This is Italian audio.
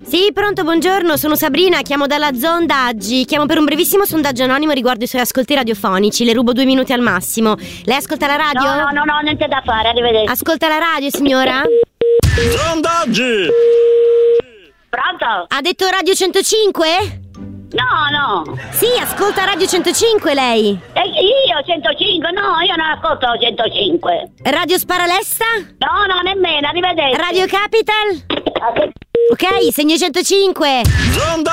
Sì, pronto, buongiorno, sono Sabrina, chiamo dalla Zondaggi. Chiamo per un brevissimo sondaggio anonimo riguardo i suoi ascolti radiofonici. Le rubo 2 minuti al massimo. Lei ascolta la radio? No, niente da fare, arrivederci. Ascolta la radio, signora? Sondaggi! Pronto? Ha detto Radio 105? No. Sì, ascolta Radio 105 lei. Io 105? No, io non ascolto 105. Radio Sparalesta? No, nemmeno, arrivederci. Radio Capital? Ok, segno 105.